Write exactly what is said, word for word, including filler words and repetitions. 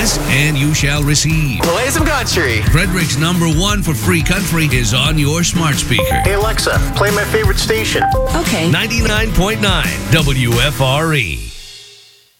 Ask and you shall receive. Play some country. Frederick's number one for free country is on your smart speaker. Hey, Alexa, play my favorite station. Okay. ninety-nine point nine W F R E.